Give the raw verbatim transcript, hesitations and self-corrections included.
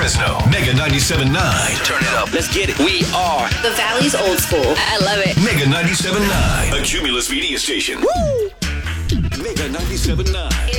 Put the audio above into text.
Fresno. Mega ninety-seven point nine. Turn it up. Let's get it. We are the Valley's old school. I love it. Mega ninety-seven point nine. A Cumulus media station. Woo! Mega ninety-seven point nine.